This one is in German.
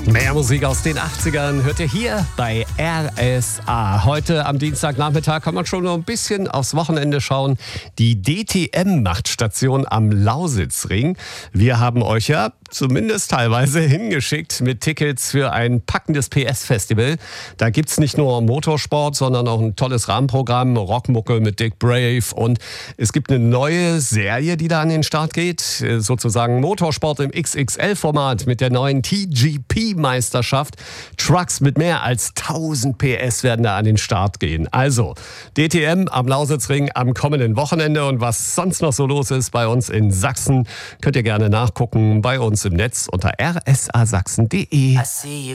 Mehr Musik aus den 80ern hört ihr hier bei RSA. Heute am Dienstagnachmittag kann man schon noch ein bisschen aufs Wochenende schauen. Die DTM macht Station am Lausitzring. Wir haben euch ja zumindest teilweise hingeschickt mit Tickets für ein packendes PS-Festival. Da gibt's nicht nur Motorsport, sondern auch ein tolles Rahmenprogramm, Rockmucke mit Dick Brave. Und es gibt eine neue Serie, die da an den Start geht. Sozusagen Motorsport im XXL-Format mit der neuen TGP-Meisterschaft. Trucks mit mehr als 1000 PS werden da an den Start gehen. Also DTM am Lausitzring am kommenden Wochenende. Und was sonst noch so los ist bei uns in Sachsen, könnt ihr gerne nachgucken bei uns im Netz unter rsasachsen.de.